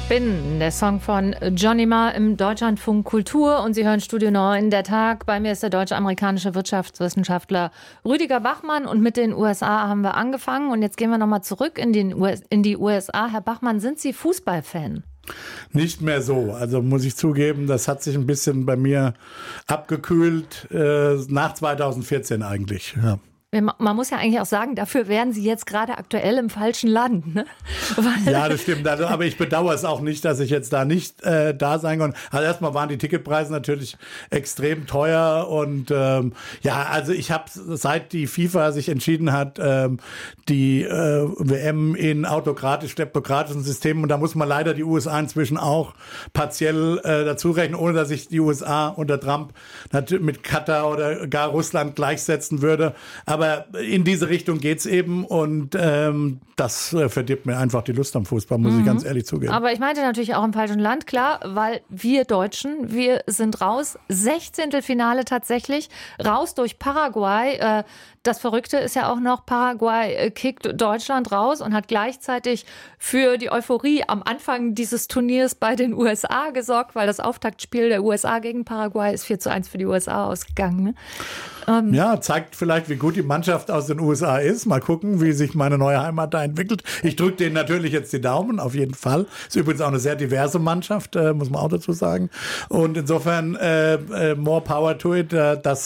Bin, der Song von Johnny Marr im Deutschlandfunk Kultur, und Sie hören Studio 9, der Tag. Bei mir ist der deutsch-amerikanische Wirtschaftswissenschaftler Rüdiger Bachmann, und mit den USA haben wir angefangen, und jetzt gehen wir nochmal zurück in die USA. Herr Bachmann, sind Sie Fußballfan? Nicht mehr so. Also muss ich zugeben, das hat sich ein bisschen bei mir abgekühlt, nach 2014 eigentlich, ja. Man muss ja eigentlich auch sagen, dafür wären Sie jetzt gerade aktuell im falschen Land, ne? Ja, das stimmt. Also, aber ich bedauere es auch nicht, dass ich jetzt da nicht da sein konnte. Also erstmal waren die Ticketpreise natürlich extrem teuer, und ja, also ich habe, seit die FIFA sich entschieden hat, die WM in autokratisch-kleptokratischen Systemen, und da muss man leider die USA inzwischen auch partiell dazu rechnen, ohne dass ich die USA unter Trump mit Katar oder gar Russland gleichsetzen würde. Aber in diese Richtung geht's eben, und das verdirbt mir einfach die Lust am Fußball, muss ich ganz ehrlich zugeben. Aber ich meinte natürlich auch im falschen Land, klar, weil wir Deutschen, wir sind raus. 16. Finale tatsächlich, raus durch Paraguay. Das Verrückte ist ja auch noch, Paraguay kickt Deutschland raus und hat gleichzeitig für die Euphorie am Anfang dieses Turniers bei den USA gesorgt, weil das Auftaktspiel der USA gegen Paraguay ist 4:1 für die USA ausgegangen. Ja, zeigt vielleicht, wie gut die Mannschaft aus den USA ist. Mal gucken, wie sich meine neue Heimat da entwickelt. Ich drücke denen natürlich jetzt die Daumen, auf jeden Fall. Ist übrigens auch eine sehr diverse Mannschaft, muss man auch dazu sagen. Und insofern more power to it.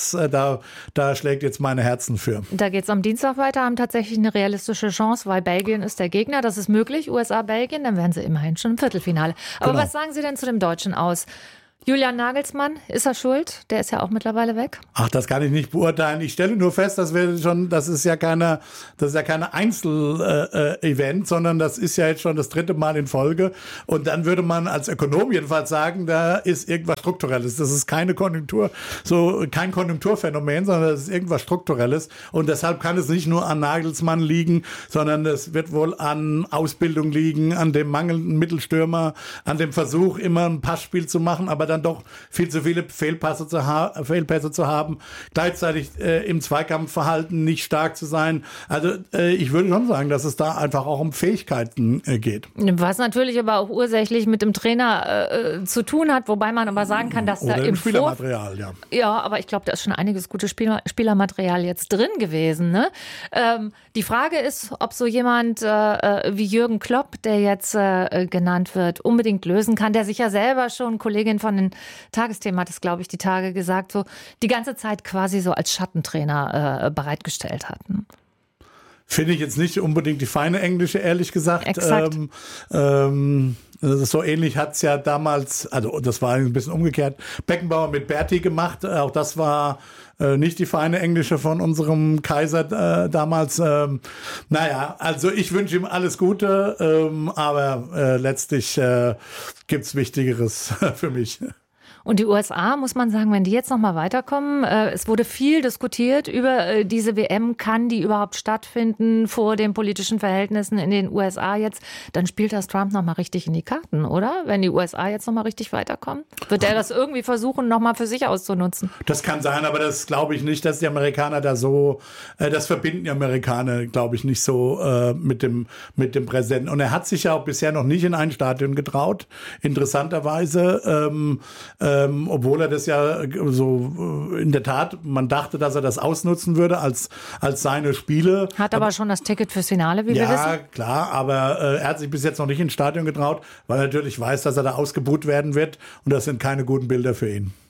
Da schlägt jetzt meine Herzen für. Da geht's am Dienstag weiter, haben tatsächlich eine realistische Chance, weil Belgien ist der Gegner. Das ist möglich, USA, Belgien, dann wären sie immerhin schon im Viertelfinale. Aber genau. Was sagen Sie denn zu dem Deutschen aus? Julian Nagelsmann, ist er schuld? Der ist ja auch mittlerweile weg. Ach, das kann ich nicht beurteilen. Ich stelle nur fest, das ist ja keine Einzel-Event, sondern das ist ja jetzt schon das 3. Mal in Folge. Und dann würde man als Ökonom jedenfalls sagen, da ist irgendwas Strukturelles. Das ist kein Konjunkturphänomen, sondern das ist irgendwas Strukturelles. Und deshalb kann es nicht nur an Nagelsmann liegen, sondern es wird wohl an Ausbildung liegen, an dem mangelnden Mittelstürmer, an dem Versuch, immer ein Passspiel zu machen, aber dann doch viel zu viele Fehlpässe zu haben, gleichzeitig im Zweikampfverhalten nicht stark zu sein. Also ich würde schon sagen, dass es da einfach auch um Fähigkeiten geht. Was natürlich aber auch ursächlich mit dem Trainer zu tun hat, wobei man aber sagen kann, dass oder da im Spielermaterial, ja. Ja, aber ich glaube, da ist schon einiges gutes Spielermaterial jetzt drin gewesen, ne? Die Frage ist, ob so jemand wie Jürgen Klopp, der jetzt genannt wird, unbedingt lösen kann, der sich ja selber schon, Kollegin von den Tagesthemen hat es, glaube ich, die Tage gesagt, so die ganze Zeit quasi so als Schattentrainer bereitgestellt hat. Ne? Finde ich jetzt nicht unbedingt die feine Englische, ehrlich gesagt. Exakt. So ähnlich hat's ja damals, also das war ein bisschen umgekehrt, Beckenbauer mit Berti gemacht. Auch das war nicht die feine Englische von unserem Kaiser damals. Naja, also ich wünsche ihm alles Gute, aber letztlich gibt's Wichtigeres für mich. Und die USA, muss man sagen, wenn die jetzt noch mal weiterkommen, es wurde viel diskutiert über diese WM, kann die überhaupt stattfinden vor den politischen Verhältnissen in den USA jetzt, dann spielt das Trump noch mal richtig in die Karten, oder? Wenn die USA jetzt noch mal richtig weiterkommen, wird er das irgendwie versuchen, noch mal für sich auszunutzen? Das kann sein, aber das glaube ich nicht, dass die Amerikaner da so, das verbinden die Amerikaner, glaube ich, nicht so mit dem Präsidenten. Und er hat sich ja auch bisher noch nicht in ein Stadion getraut, interessanterweise, obwohl er das ja so in der Tat, man dachte, dass er das ausnutzen würde als seine Spiele. Hat aber schon das Ticket fürs Finale, wie wir wissen. Ja, klar, aber er hat sich bis jetzt noch nicht ins Stadion getraut, weil er natürlich weiß, dass er da ausgebuht werden wird, und das sind keine guten Bilder für ihn.